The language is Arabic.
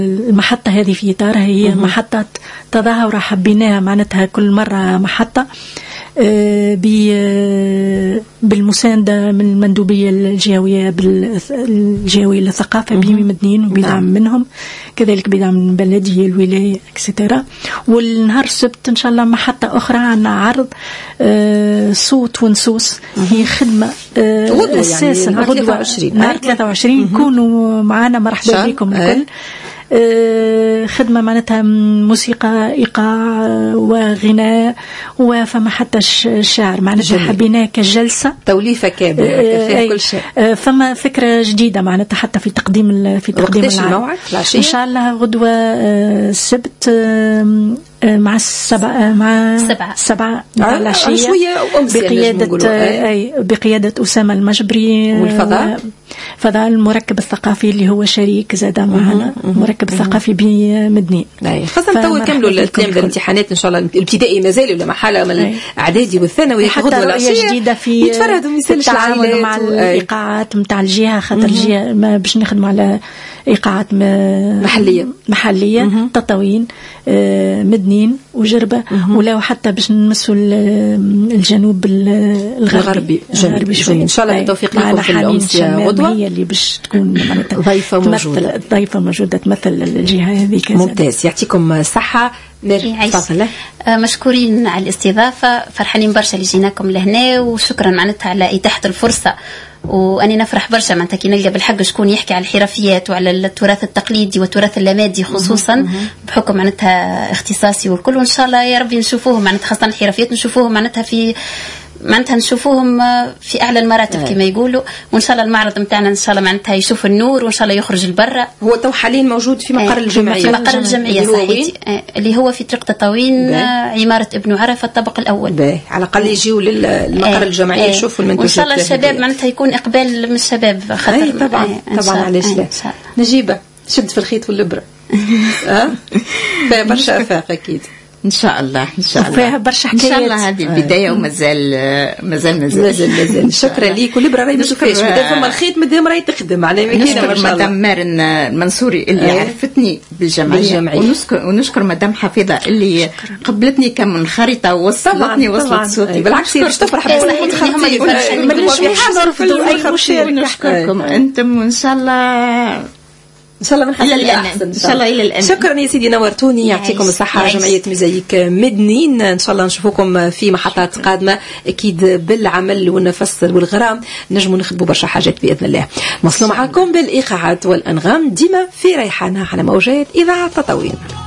المحطة هذه في إطارها هي محطة تظاهرة حبيناها معناتها كل مرة محطة بالمساندة من المندوبية الجهوية للثقافة بمدنين وبدعم منهم، كذلك بدعم من البلدية الولاية اكسترا. والنهار السبت إن شاء الله محطة أخرى عنا عرض صوت ونصوص، هي خدمة أساسا غدوة نهار 23 كونوا معنا مرحبا بكم الكل. خدمة معناتها موسيقى إيقاع وغناء وفما حتى الشعر معناتها حبيناه كجلسة توليفة كاملة فيها كل شيء. فما فكرة جديدة معناتها حتى في تقديم الموعد إن شاء الله غدوة السبت مع سبعة العشية بقيادة أسامة المجبري فضاء المركب الثقافي اللي هو شريك زاد معنا المركب الثقافي بمدنين. خاصة تو كملوا التلامذة الامتحانات إن شاء الله الابتدائي مازال ولا محالة من الإعدادي والثانوي حتى رؤية جديدة في يتفردوا مثال التعاون مع الإيقاعات متاع الجهة، خاطر الجهة ما باش نخدم على إيقاعات محلية تطاوين مدنين وجربة ولا حتى باش نمسوا الجنوب الغربي إن شاء الله بالتوفيق لكم في الأمسية غدوة هي اللي باش تكون ضيفة موجودة تمثل الجهة هذه. ممتاز، يعطيكم الصحة. تفضل. مشكورين على الاستضافة، فرحانين برشا اللي جيناكم لهنا، وشكرا معناتها على إتاحة الفرصة. وأني نفرح برشا معناتها كي نلقى بالحق شكون يحكي على الحرفيات وعلى التراث التقليدي والتراث اللامادي خصوصا بحكم معناتها اختصاصي والكل. وإن شاء الله يا ربي نشوفوهم معناتها خاصة الحرفيات نشوفوهم معناتها نشوفوهم في أعلى المراتب كما يقولوا. وإن شاء الله المعرض متاعنا إن شاء الله معناتها يشوف النور وإن شاء الله يخرج البرة. هو تو حاليا موجود في مقر الجمعية. في مقر الجمعية صحيح، اللي هو في طريق تطاوين عمارة ابن عرفة الطابق الأول. على الأقل يجيوا للمقر الجمعية يشوفوا المنتوجات. وإن شاء الله الشباب معناتها يكون إقبال من الشباب خاطر طبعا علاش لا. نجيبة شد في الخيط والإبرة برشا أفاق أكيد إن شاء الله فيها برشا حكايات إن شاء الله. هذه البداية ومازال شكرا ليك. والإبرة راهي مش كفاش مدام الخيط مدام راهي تخدم على نشكر مدام مارن المنصوري اللي عرفتني بالجمعية ونشكر مدام حفيظة اللي قبلتني كمنخرطة ووصلتني وصلت صوتي. بالعكس باش تفرح ما نرفضوا أي مشاركة. نشكركم أنتم وإن شاء الله إن شاء الله من حسن الأحسن إن شاء الله إلى الآن. شكرا يا سيدي نورتوني، يعطيكم الصحة. جمعية موزايك مدنين إن شاء الله نشوفكم في محطات قادمة أكيد بالعمل والنفس والغرام نجموا نخدموا برشا حاجات بإذن الله. نوصلوا معكم بالإيقاعات والأنغام ديما في ريحانة على موجات إذاعة تطاوين.